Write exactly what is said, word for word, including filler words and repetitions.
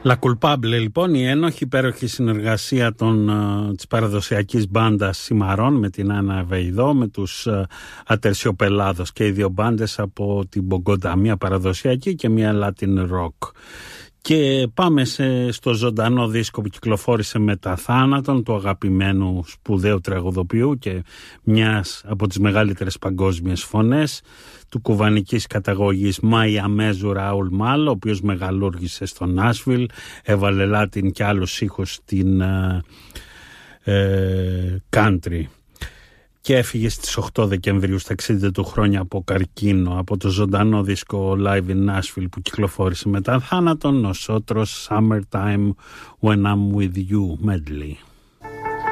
La Culpable, λοιπόν, η ένοχη υπέροχη συνεργασία των, uh, της παραδοσιακής μπάντας Σιμαρών με την Άννα Βεϊδό, με τους uh, Ατερσιοπελάδος, και οι δύο μπάντες από την Μπογκόντα, μία παραδοσιακή και μία Latin rock. Και πάμε σε, στο ζωντανό δίσκο που κυκλοφόρησε μετά θάνατον του αγαπημένου σπουδαίου τραγουδοποιού και μιας από τις μεγαλύτερες παγκόσμιες φωνές, του κουβανικής καταγωγής Μάια Μέζου Ραούλ Μάλ, ο οποίος μεγαλούργησε στο Νάσβιλ, έβαλε Latin και άλλους ήχους στην ε, ε, country. Και έφυγε στις οκτώ Δεκεμβρίου στα εξήντα του χρόνια από καρκίνο, από το ζωντανό δίσκο Live in Nashville που κυκλοφόρησε μετά θάνατον, Nosotros Summertime When I'm With You medley.